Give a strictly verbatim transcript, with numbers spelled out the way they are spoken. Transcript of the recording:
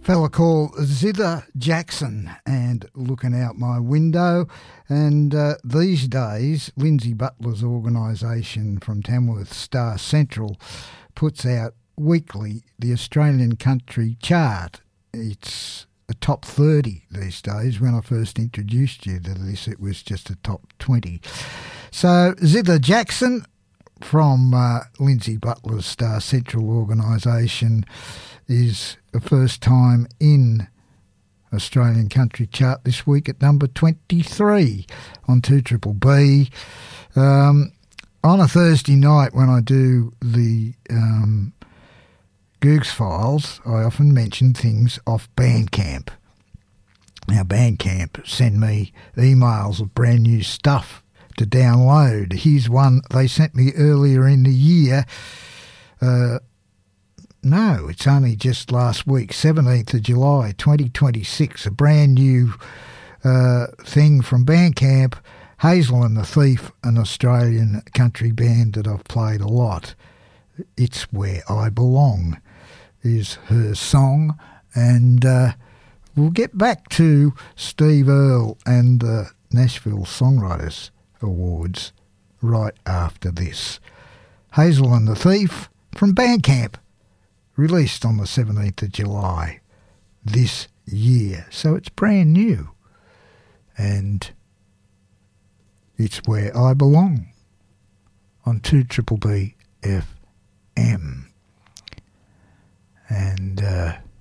Fella called Zither Jackson and Looking Out My Window. And uh, these days, Lindsay Butler's organisation from Tamworth, Star Central, puts out weekly the Australian Country Chart. It's a top thirty these days. When I first introduced you to this, it was just a top twenty. So Zither Jackson from uh, Lindsay Butler's Star Central organisation is the first time in Australian Country Chart this week at number twenty-three on two Triple B. Um, on a Thursday night when I do the um, Googs Files, I often mention things off Bandcamp. Now Bandcamp send me emails of brand new stuff to download. Here's one they sent me earlier in the year. Uh, no, it's only just last week, seventeenth of July, twenty twenty-six, a brand new uh, thing from Bandcamp, Hazel and the Thief, an Australian country band that I've played a lot. It's Where I Belong is her song, and uh, we'll get back to Steve Earle and the Nashville Songwriters Awards right after this. Hazel and the Thief from Bandcamp, released on the seventeenth of July this year. So it's brand new. And it's Where I Belong on two Triple B F M. And uh,